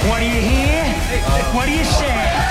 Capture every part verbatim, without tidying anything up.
What do you hear? What do you say?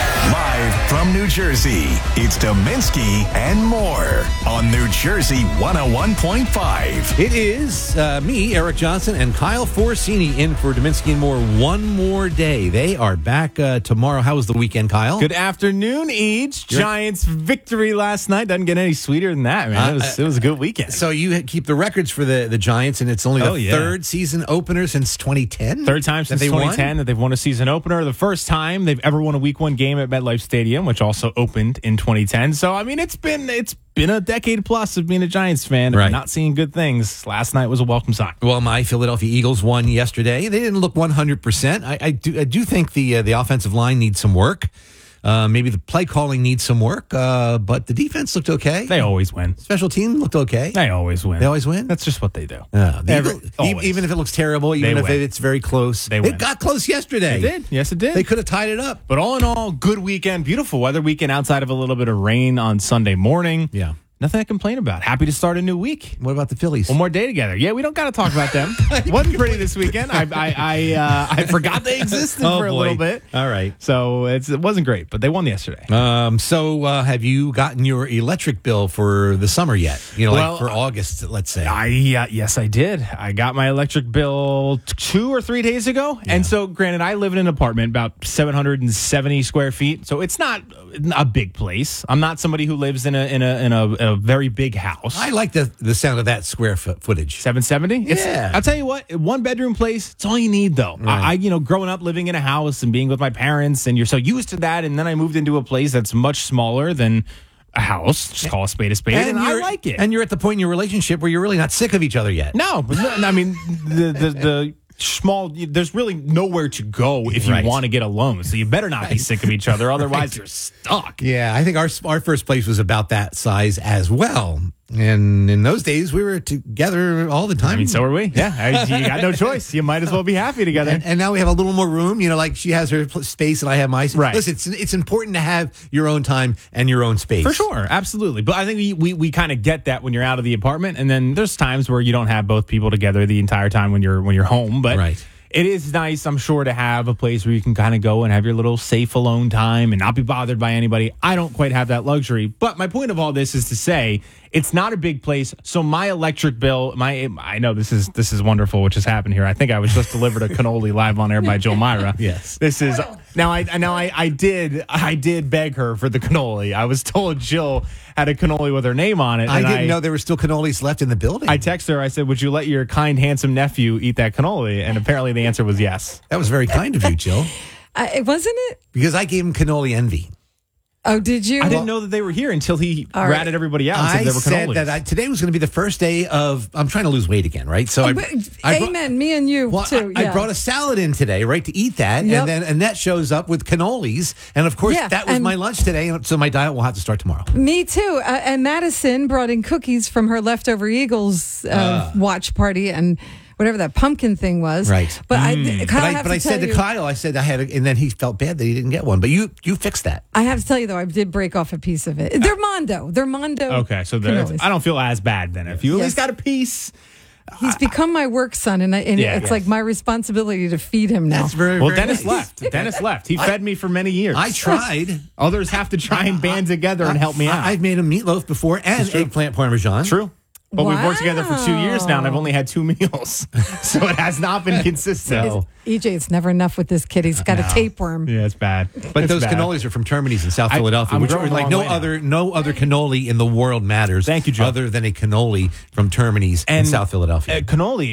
Live from New Jersey, it's Dominski and more on New Jersey one oh one point five. It is uh, me, Eric Johnson, and Kyle Forsini in for Dominski and more one more day. They are back uh, tomorrow. How was the weekend, Kyle? Good afternoon, Each. You're- Giants victory last night. Doesn't get any sweeter than that, man. It was, it was a good weekend. So you keep the records for the, the Giants, and it's only the Oh, yeah. third season opener since twenty ten? Third time since they twenty ten won? that they've won a season opener. The first time they've ever won a week one game at MetLife Stadium, which also opened in twenty ten. So, I mean, it's been it's been a decade plus of being a Giants fan. Right. Of not seeing good things. Last night was a welcome sign. Well, my Philadelphia Eagles won yesterday. They didn't look one hundred percent. I, I, do, I do think the uh, the offensive line needs some work. Uh, maybe the play calling needs some work, uh, but the defense looked okay. They always win. Special team looked okay. They always win. They always win? That's just what they do. Uh, the Every- Eagle- e- always. even if it looks terrible, even They if win. it's very close. They win. It got close yesterday. It did. Yes, it did. They could have tied it up. But all in all, good weekend. Beautiful weather weekend outside of a little bit of rain on Sunday morning. Yeah. Nothing to complain about. Happy to start a new week. What about the Phillies? One more day together. Yeah, we don't got to talk about them. Wasn't pretty this weekend. I I I, uh, I forgot they existed Oh, for a boy. little bit. All right. So it's, it wasn't great, but they won yesterday. Um, so uh, have you gotten your electric bill for the summer yet? You know, Well, like for August, let's say. I uh, yes, I did. I got my electric bill t- two or three days ago, and so granted, I live in an apartment about seven hundred seventy square feet, so it's not a big place. I'm not somebody who lives in a in a in a, a very big house. I like the, the sound of that square foot footage. seven seventy? Yeah. I'll tell you what, one bedroom place, it's all you need though. Right. I, I, you know, growing up living in a house and being with my parents, and you're so used to that, and then I moved into a place that's much smaller than a house. Just call a spade a spade, and, I you're- like it. And you're at the point in your relationship where you're really not sick of each other yet. No, but no, I mean the the the small. There's really nowhere to go if you Right. want to get a loan. So you better not be sick of each other, otherwise Right. you're stuck. Yeah, I think our our first place was about that size as well. And in those days, we were together all the time. I mean, so are we. Yeah, I, you got no choice. You might as well be happy together. And, and now we have a little more room. You know, like she has her pl- space and I have my space. Right. Listen, it's, it's important to have your own time and your own space. For sure, absolutely. But I think we, we, we kind of get that when you're out of the apartment, and then there's times where you don't have both people together the entire time when you're when you're home. But Right. it is nice, I'm sure, to have a place where you can kind of go and have your little safe alone time and not be bothered by anybody. I don't quite have that luxury. But my point of all this is to say it's not a big place. So my electric bill, my I know this is this is wonderful, which has happened here. I think I was just delivered a cannoli live on air by Jill Myra. Yes. This is now I now I, I did I did beg her for the cannoli. I was told Jill had a cannoli with her name on it. I and didn't know there were still cannolis left in the building. I texted her. I said, "Would you let your kind, handsome nephew eat that cannoli?" And apparently, the answer was yes. that was very kind of you, Jill, I, wasn't it? because I gave him cannoli envy. Oh, did you? I didn't know that they were here until he All right. ratted everybody out and said I they were said cannolis. that I, today was going to be the first day of. I'm trying to lose weight again, right? So Oh, I, but- I brought- amen. Me and you Well, too. I, yeah. I brought a salad in today, right, to eat that, Yep. and then Annette shows up with cannolis, and of course Yeah, that was and- my lunch today, and so my diet will have to start tomorrow. Me too. Uh, and Madison brought in cookies from her leftover Eagles uh, watch party and whatever that pumpkin thing was. Right. But I, But Kyle, I, have but to I said tell to you, Kyle, I said I had, a, and then he felt bad that he didn't get one. But you, you fixed that. I have to tell you though, I did break off a piece of it. They're Mondo. They're Mondo. okay, so there- cannolis. I don't feel as bad then. If you at Yes. least got a piece. He's become my work son, and, I, and Yeah, it's yes. like my responsibility to feed him now. That's very Well, very Dennis nice. left. Dennis left. He fed me for many years. I tried. Others have to try and band together and help me out. I, I've made a meatloaf before and eggplant parmesan. True. But we've worked together for two years now, and I've Wow. only had two meals, so it has not been consistent. So- E J, it's never enough with this kid. He's got a tapeworm. Yeah, it's bad. But It's those bad. cannolis are from Termini's in South I- Philadelphia, I'm which growing are a like long no way now. other no other cannoli in the world matters. Thank you, Joe. Other than a cannoli from Termini's in And, South Philadelphia. Uh, cannoli